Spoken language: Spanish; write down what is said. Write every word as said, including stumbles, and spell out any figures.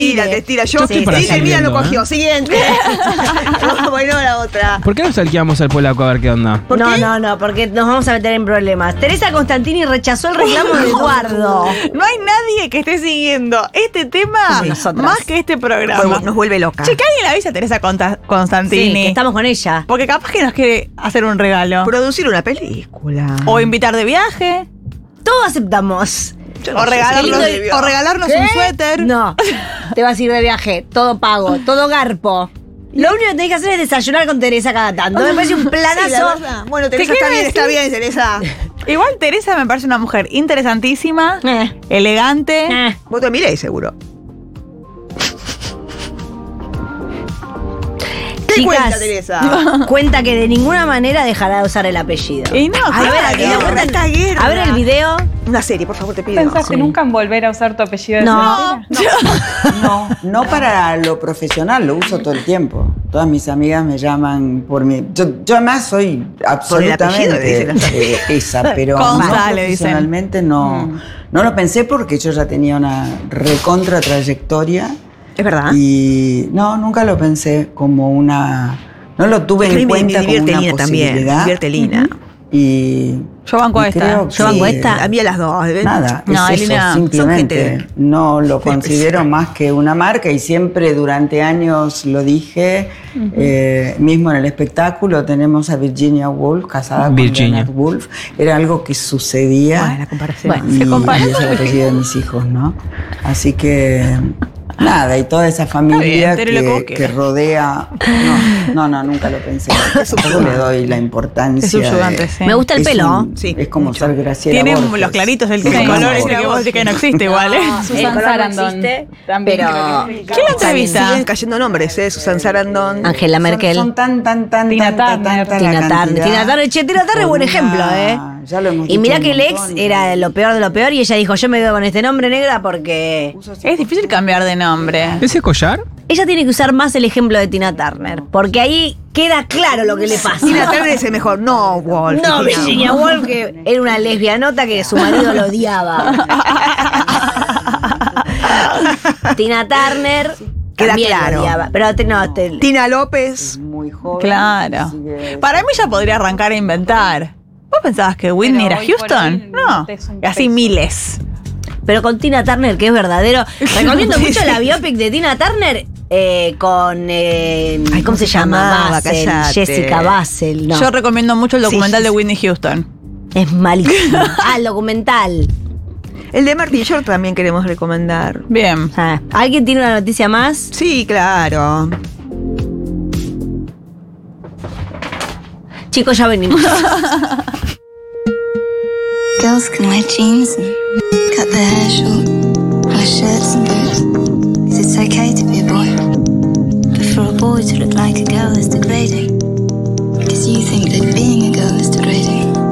Tira, te tira. Yo, Yo estoy sí, para termina, saliendo, lo cogió. ¿eh? Siguiente. Bueno, la otra. ¿Por qué no salqueamos al polaco a ver qué onda? ¿Por no, qué? no, no, porque nos vamos a meter en problemas. Teresa Constantini rechazó el reclamo de Eduardo. No hay nadie que esté siguiendo este tema Sí, nosotras. más que este programa. Pues nos vuelve loca. Che, que alguien le avisa a Teresa Conta- Sí, Constantini. que estamos con ella. Porque capaz que nos quiere hacer un regalo. Producir una película. O invitar de viaje. Todo aceptamos. Yo no O sé, regalarnos, qué lindo. o regalarnos ¿Qué? un suéter. No, te vas a ir de viaje, todo pago, todo garpo. Lo único que tenés que hacer es desayunar con Teresa cada tanto. Me parece un Sí, la planazo. verdad. Bueno, Teresa ¿Te está quiero bien, está decir? bien, Teresa. Igual Teresa me parece una mujer interesantísima, Eh. elegante. Eh. Vos te miréis, seguro. ¿Qué Chicas, cuenta, Teresa? cuenta que de ninguna manera dejará de usar el apellido. Y no, A ver, claro. aquí nos cuenta- esta guerra. a ver el video. Una serie, por favor, te pido. ¿Pensaste nunca en volver a usar tu apellido de No. soltera? No, no para lo profesional, lo uso todo el tiempo. Todas mis amigas me llaman por mi... Yo, yo además soy absolutamente apellido, le dicen. eh, esa, pero Consta, no le dicen. profesionalmente no, no lo pensé porque yo ya tenía una recontra trayectoria Es verdad. y no, nunca lo pensé como una... No lo tuve Es que en me, me cuenta como divierte una Lina también. Me posibilidad. divierte Lina. Y... Yo banco y esta. creo Yo banco que- esta. A mí a las dos. ¿ven? Nada, No, es eso, Elena, son simplemente gente no lo de considero especial. más que una marca y siempre durante años lo dije, eh, mismo en el espectáculo tenemos a Virginia Woolf, casada Virginia. con Leonard Woolf, era algo que sucedía. Bueno, la comparación. Bueno, y, se compara. y es el apellido de mis hijos, ¿no? Así que nada, y toda esa familia Está bien, Tere, lo que que, vos que quieras. rodea, no, no, no, nunca lo pensé. Tampoco le doy la importancia. Es subyugante, de- sí. Me gusta el es pelo. un- Sí, es como mucho. ser Graciela Tiene Borges. los claritos, el Sí, color Graciela ese que vos Borges. decís que no existe igual, ¿eh? Susan El color no Sarandon. existe, También pero- creo que- ¿Quién la entrevista? Siguen cayendo nombres, ¿eh? Susan Sarandon. Angela Merkel. Son, son tan, tan, tan, Tina tanta, Turner. tanta Tina la Turner. cantidad. Tina Turner, che, Tina Turner es buen Con ejemplo, una- ¿eh? Ya lo hemos Y dicho mirá un que el ex montón, era lo peor de lo peor y ella dijo, yo me quedo con este nombre negra porque Es difícil cambiar de nombre. ¿Ese collar? ella tiene que usar más el ejemplo de Tina Turner, porque ahí queda claro lo que le pasa. Tina Turner es el mejor. No, Wolf. No, Tina. Virginia Woolf, que era una lesbianota que su marido lo odiaba. Tina Turner Queda también lo claro. odiaba. Pero te- no, te- Tina López. muy joven. Claro. sigue- Para mí ya podría arrancar a inventar. ¿Vos pensabas que Whitney Pero era hoy por Houston? hoy No. es un Y así peso. miles. pero con Tina Turner, que es verdadero. Recomiendo mucho la biopic de Tina Turner eh, con. eh, Ay, ¿Cómo se llama? llamaba? Basel, Cállate. Jessica Basel. No, Yo recomiendo mucho el Sí, documental sí, de sí. Whitney Houston. es malísimo. Ah, el documental. El de Martin Short también queremos recomendar. Bien. Ah, ¿alguien tiene una noticia más? Sí, claro. Chicos, ya venimos. Girls can wear jeans and cut their hair short, wear shirts and boots. 'Cause it's okay to be a boy. But for a boy to look like a girl is degrading. Because you think that being a girl is degrading.